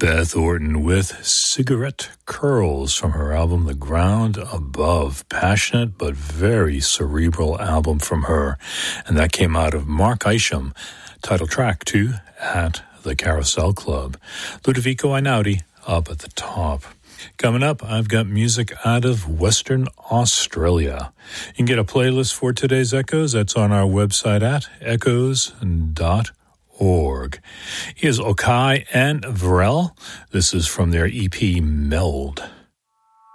Beth Orton with Cigarette Curls from her album The Ground Above. Passionate but very cerebral album from her. And that came out of Mark Isham, title track to At the Carousel Club. Ludovico Einaudi up at the top. Coming up, I've got music out of Western Australia. You can get a playlist for today's Echoes. That's on our website at echoes.org. Here's Okai and Varel. This is from their EP Meld.